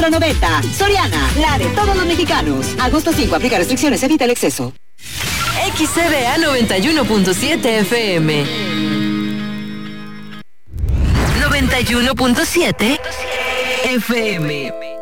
$24.90. Soriana, la de todos los mexicanos. Agosto 5, aplica restricciones, evita el exceso. XCDA 91.7 FM. 91.7 FM.